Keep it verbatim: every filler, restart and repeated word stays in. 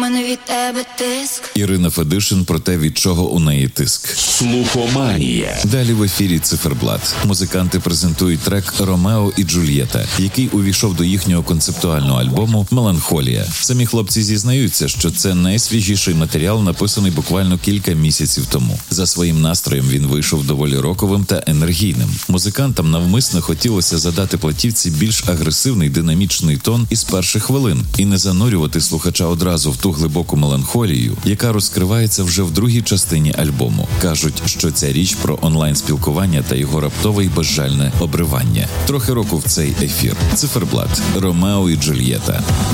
мене від тебе тиск. Ірина Федишин про те, від чого у неї тиск. Слухоманія. Далі в ефірі «Циферблат». Музиканти презентують трек «Ромео і Джульєта», який увійшов до їхнього концептуального альбому «Меланхолія». Самі хлопці зізнаються, що це найсвіжіший матеріал, написаний буквально кілька місяців тому. За своїм настроєм він вийшов доволі роковим та енергійним. Музикантам навмисно хотілося задати платівці більш агресивний динамічний тон із перших хвилин і не занурювати слухача одразу в ту глибоку меланхолію, яка розкривається вже в другій частині альбому. Кажуть, що ця річ про онлайн-спілкування та його раптове й безжальне обривання. Трохи року в цей ефір. «Циферблат», «Ромео і Джульєта».